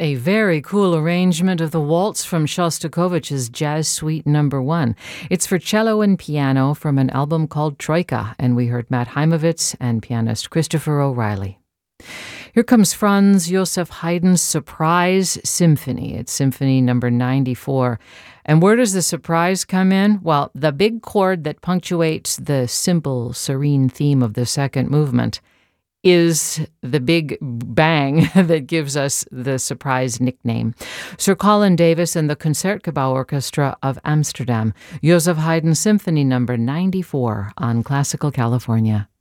A very cool arrangement of the waltz from Shostakovich's Jazz Suite No. 1. It's for cello and piano from an album called Troika, and we heard Matt Heimovitz and pianist Christopher O'Reilly. Here comes Franz Josef Haydn's Surprise Symphony. It's Symphony No. 94. And where does the surprise come in? Well, the big chord that punctuates the simple, serene theme of the second movement is the big bang that gives us the surprise nickname. Sir Colin Davis and the Concertgebouw Orchestra of Amsterdam. Joseph Haydn Symphony No. 94 on Classical California.